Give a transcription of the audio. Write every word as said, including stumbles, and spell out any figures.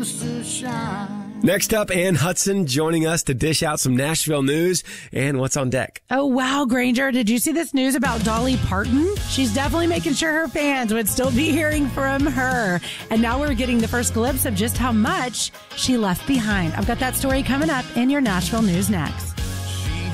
used to shine. Next up, Ann Hudson joining us to dish out some Nashville news. And what's on deck? Oh, wow, Granger. Did you see this news about Dolly Parton? She's definitely making sure her fans would still be hearing from her. And now we're getting the first glimpse of just how much she left behind. I've got that story coming up in your Nashville news next.